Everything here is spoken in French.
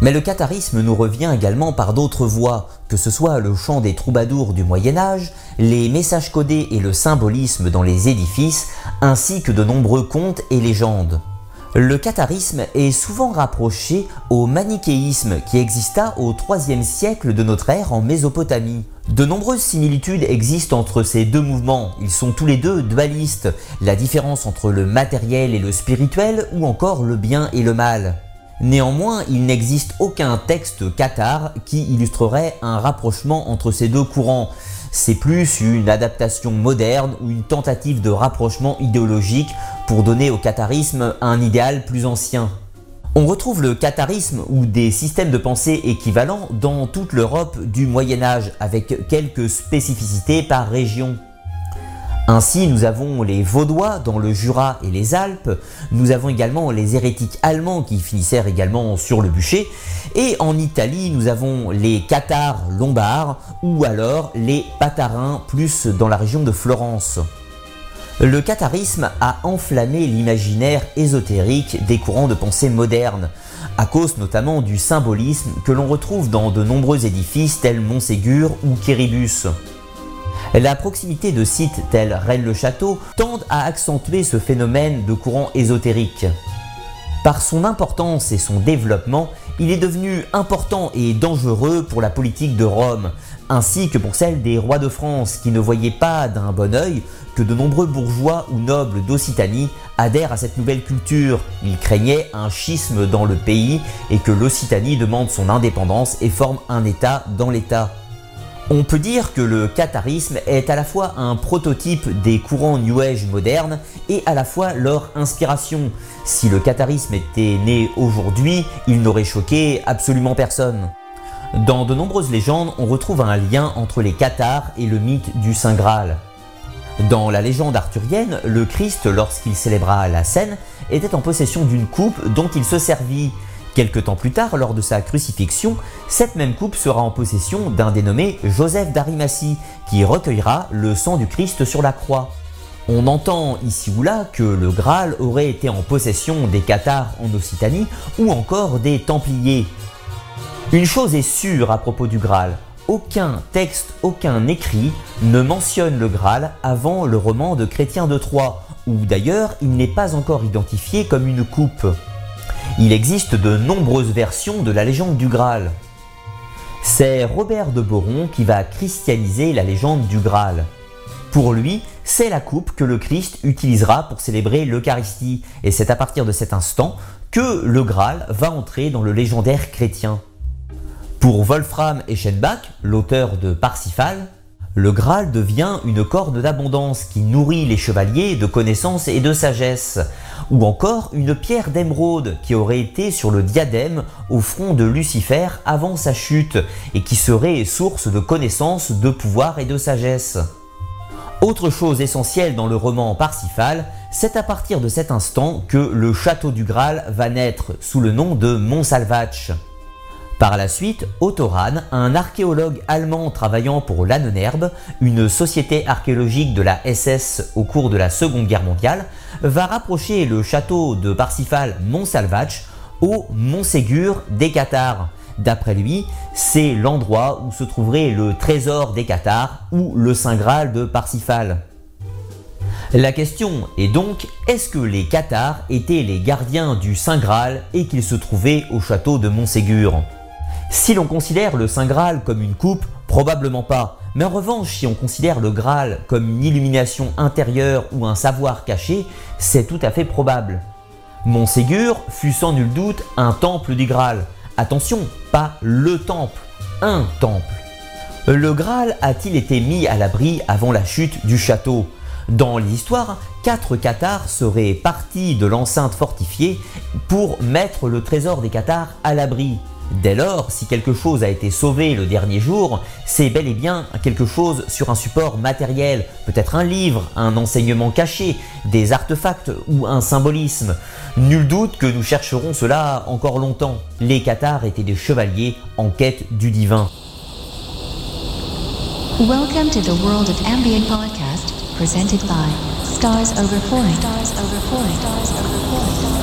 Mais le catharisme nous revient également par d'autres voies, que ce soit le chant des troubadours du Moyen-Âge, les messages codés et le symbolisme dans les édifices, ainsi que de nombreux contes et légendes. Le catharisme est souvent rapproché au manichéisme qui exista au IIIe siècle de notre ère en Mésopotamie. De nombreuses similitudes existent entre ces deux mouvements, ils sont tous les deux dualistes, la différence entre le matériel et le spirituel ou encore le bien et le mal. Néanmoins, il n'existe aucun texte cathare qui illustrerait un rapprochement entre ces deux courants. C'est plus une adaptation moderne ou une tentative de rapprochement idéologique pour donner au catharisme un idéal plus ancien. On retrouve le catharisme ou des systèmes de pensée équivalents dans toute l'Europe du Moyen-Âge avec quelques spécificités par région. Ainsi, nous avons les Vaudois dans le Jura et les Alpes, nous avons également les hérétiques allemands qui finissèrent également sur le bûcher, et en Italie, nous avons les cathares lombards ou alors les patharins plus dans la région de Florence. Le catharisme a enflammé l'imaginaire ésotérique des courants de pensée modernes, à cause notamment du symbolisme que l'on retrouve dans de nombreux édifices tels Montségur ou Quéribus. La proximité de sites tels Rennes-le-Château tendent à accentuer ce phénomène de courant ésotérique. Par son importance et son développement, il est devenu important et dangereux pour la politique de Rome, ainsi que pour celle des rois de France qui ne voyaient pas d'un bon œil que de nombreux bourgeois ou nobles d'Occitanie adhèrent à cette nouvelle culture. Ils craignaient un schisme dans le pays et que l'Occitanie demande son indépendance et forme un État dans l'État. On peut dire que le catharisme est à la fois un prototype des courants New Age modernes et à la fois leur inspiration. Si le catharisme était né aujourd'hui, il n'aurait choqué absolument personne. Dans de nombreuses légendes, on retrouve un lien entre les cathares et le mythe du Saint Graal. Dans la légende arthurienne, le Christ, lorsqu'il célébra la scène, était en possession d'une coupe dont il se servit. Quelque temps plus tard, lors de sa crucifixion, cette même coupe sera en possession d'un dénommé Joseph d'Arimathie, qui recueillera le sang du Christ sur la croix. On entend ici ou là que le Graal aurait été en possession des cathares en Occitanie ou encore des Templiers. Une chose est sûre à propos du Graal, aucun texte, aucun écrit ne mentionne le Graal avant le roman de Chrétien de Troyes, où d'ailleurs il n'est pas encore identifié comme une coupe. Il existe de nombreuses versions de la légende du Graal. C'est Robert de Boron qui va christianiser la légende du Graal. Pour lui, c'est la coupe que le Christ utilisera pour célébrer l'Eucharistie, et c'est à partir de cet instant que le Graal va entrer dans le légendaire chrétien. Pour Wolfram Eschenbach, l'auteur de Parsifal, le Graal devient une corne d'abondance qui nourrit les chevaliers de connaissance et de sagesse, ou encore une pierre d'émeraude qui aurait été sur le diadème au front de Lucifer avant sa chute et qui serait source de connaissance, de pouvoir et de sagesse. Autre chose essentielle dans le roman Parsifal, c'est à partir de cet instant que le château du Graal va naître sous le nom de Montsalvatsch. Par la suite, Otto Rahn, un archéologue allemand travaillant pour Lahnenerbe, une société archéologique de la SS au cours de la Seconde Guerre mondiale, va rapprocher le château de Parsifal Montsalvatsch au Montségur des Cathares. D'après lui, c'est l'endroit où se trouverait le trésor des Cathares ou le Saint Graal de Parsifal. La question est donc, est-ce que les Cathares étaient les gardiens du Saint Graal et qu'ils se trouvaient au château de Montségur ? Si l'on considère le Saint Graal comme une coupe, probablement pas. Mais en revanche, si on considère le Graal comme une illumination intérieure ou un savoir caché, c'est tout à fait probable. Montségur fut sans nul doute un temple du Graal. Attention, pas le temple, un temple. Le Graal a-t-il été mis à l'abri avant la chute du château ? Dans l'histoire, 4 cathares seraient partis de l'enceinte fortifiée pour mettre le trésor des cathares à l'abri. Dès lors, si quelque chose a été sauvé le dernier jour, c'est bel et bien quelque chose sur un support matériel, peut-être un livre, un enseignement caché, des artefacts ou un symbolisme. Nul doute que nous chercherons cela encore longtemps. Les cathares étaient des chevaliers en quête du divin. Welcome to the World of Ambient podcast, presented by Stars Over Point.